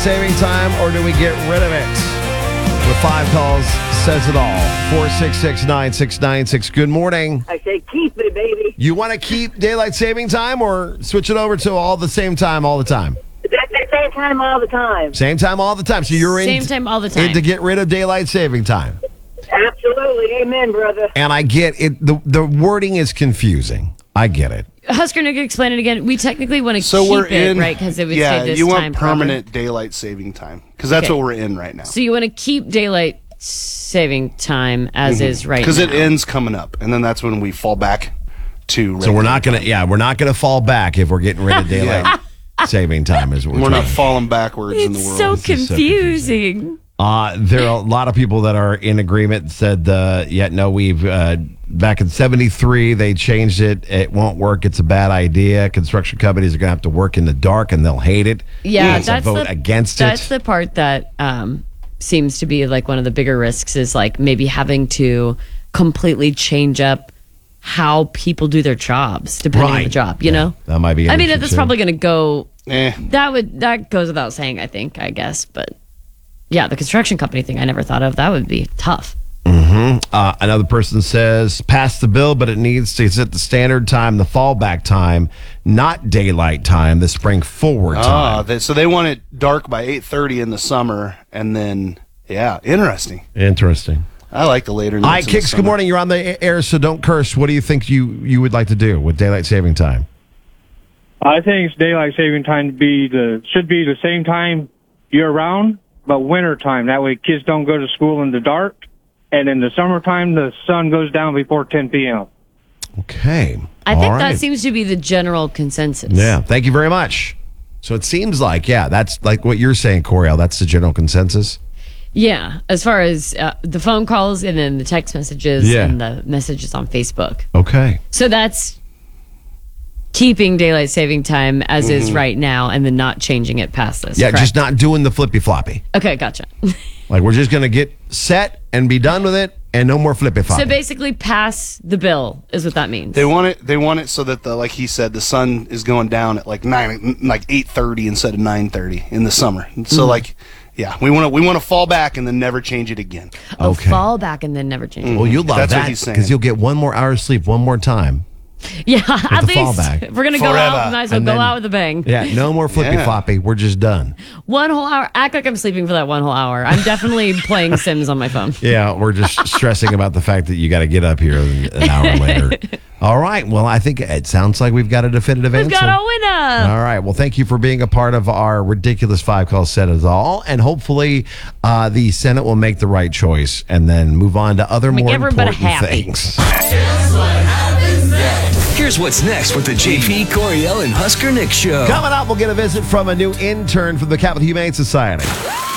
saving time, or do we get rid of it? The 5 calls says it all. 466-9696. Good morning. I say keep it, baby. You want to keep daylight saving time or switch it over to all the same time all the time? That's the same time all the time. Same time all the time. So you're Same time all the time. to get rid of daylight saving time. Absolutely. Amen, brother. And I get it. The wording is confusing. I get it. Husker, Nick, explain it again. We technically want to keep it, right? Because it would save this you time want permanent daylight saving time because that's Okay. what we're in right now. So you want to keep daylight saving time as is right now. Because it ends coming up, and then that's when we fall back to. So we're not gonna fall back if we're getting rid of daylight saving time. Is what We're not trying. falling backwards in the It's world. so This is so confusing. There are a lot of people that are in agreement and said, we've, back in 73, they changed it. It won't work. It's a bad idea. Construction companies are going to have to work in the dark and they'll hate it. Yeah, It's a that's vote against it. That's the part that seems to be like one of the bigger risks is like maybe having to completely change up how people do their jobs depending on the job, you know? That might be. I mean, an issue, that's too. probably going to go. Eh. That goes without saying, I guess. But yeah, the construction company thing I never thought of. That would be tough. Another person says, pass the bill, but it needs to set the standard time, the fallback time, not daylight time, the spring forward time. So they want it dark by 8:30 in the summer, and then interesting. Interesting. I like the later. Hi, nights in the Kicks. Good summer. morning. You're on the air, so don't curse. What do you think you would like to do with daylight saving time? I think it's daylight saving time should be the same time year round, but winter time. That way kids don't go to school in the dark. And in the summertime, the sun goes down before 10 p.m. Okay. I think All right. that seems to be the general consensus. Yeah. Thank you very much. So it seems like, that's like what you're saying, Coriel. That's the general consensus. Yeah, as far as the phone calls and then the text messages and the messages on Facebook. Okay. So that's keeping daylight saving time as is right now and then not changing it past this. Yeah, correct? just not doing the flippy floppy. Okay, gotcha. Like we're just going to get set and be done with it and no more flippy floppy. So basically pass the bill is what that means. They want it so that like he said, the sun is going down at like 8:30 instead of 9:30 in the summer. So we want to fall back and then never change it again. Okay. Fall back and then never change it. Well, you'll love That's what that he's saying. because you'll get one more hour of sleep one more time. Yeah, at the least fallback. if we're going to go Forever. out, might as well And go then- out with a bang. Yeah, no more flippy Yeah. floppy. We're just done. 1 whole hour. Act like I'm sleeping for that 1 whole hour. I'm definitely playing Sims on my phone. Yeah, we're just stressing about the fact that you got to get up here an hour later. All right. Well, I think it sounds like we've got a definitive We've answer. got a winner. All right. Well, thank you for being a part of our ridiculous 5 call set as all. And hopefully the Senate will make the right choice and then move on to other Make more everybody important happy. things. Here's what's next with the JP, Coriel, and Husker Nick show. Coming up, we'll get a visit from a new intern from the Capital Humane Society.